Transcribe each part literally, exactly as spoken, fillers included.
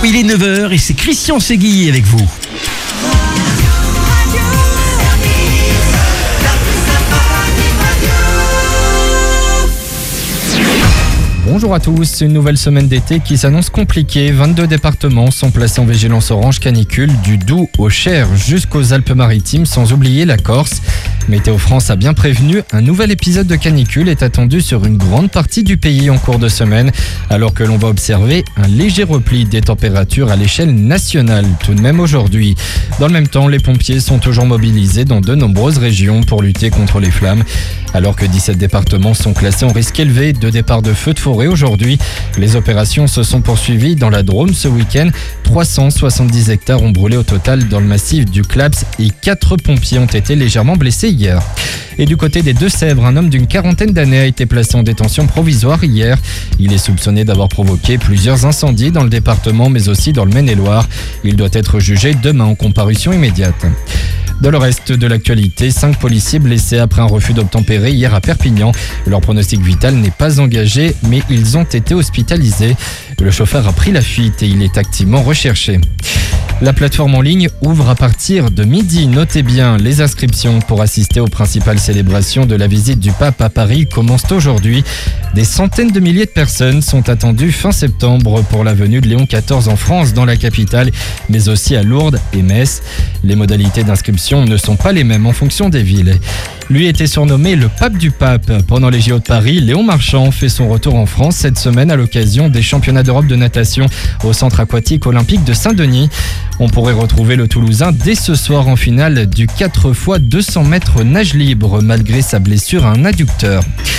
Il est neuf heures et c'est Christian Séguier avec vous. Bonjour à tous, une nouvelle semaine d'été qui s'annonce compliquée. vingt-deux départements sont placés en vigilance orange canicule, du Doubs au Cher jusqu'aux Alpes-Maritimes, sans oublier la Corse. Météo France a bien prévenu, un nouvel épisode de canicule est attendu sur une grande partie du pays en cours de semaine, alors que l'on va observer un léger repli des températures à l'échelle nationale tout de même aujourd'hui. Dans le même temps, les pompiers sont toujours mobilisés dans de nombreuses régions pour lutter contre les flammes. Alors que dix-sept départements sont classés en risque élevé de départ de feux de forêt aujourd'hui, les opérations se sont poursuivies dans la Drôme ce week-end. trois cent soixante-dix hectares ont brûlé au total dans le massif du Claps et quatre pompiers ont été légèrement blessés hier. Et du côté des Deux-Sèvres, un homme d'une quarantaine d'années a été placé en détention provisoire hier. Il est soupçonné d'avoir provoqué plusieurs incendies dans le département mais aussi dans le Maine-et-Loire. Il doit être jugé demain en comparution immédiate. Dans le reste de l'actualité, cinq policiers blessés après un refus d'obtempérer hier à Perpignan. Leur pronostic vital n'est pas engagé, mais ils ont été hospitalisés. Le chauffeur a pris la fuite et il est activement recherché. La plateforme en ligne ouvre à partir de midi. Notez bien, les inscriptions pour assister aux principales célébrations de la visite du pape à Paris commencent aujourd'hui. Des centaines de milliers de personnes sont attendues fin septembre pour la venue de Léon quatorze en France, dans la capitale, mais aussi à Lourdes et Metz. Les modalités d'inscription ne sont pas les mêmes en fonction des villes. Lui était surnommé le pape du pape. Pendant les J O de Paris, Léon Marchand fait son retour en France cette semaine à l'occasion des championnats d'Europe de natation au centre aquatique olympique de Saint-Denis. On pourrait retrouver le Toulousain dès ce soir en finale du quatre fois deux cents mètres nage libre malgré sa blessure à un adducteur.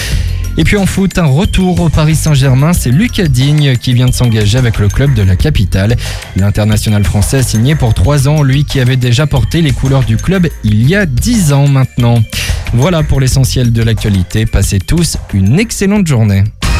Et puis en foot, un retour au Paris Saint-Germain, c'est Lucas Digne qui vient de s'engager avec le club de la capitale. L'international français a signé pour trois ans, lui qui avait déjà porté les couleurs du club il y a dix ans maintenant. Voilà pour l'essentiel de l'actualité, passez tous une excellente journée.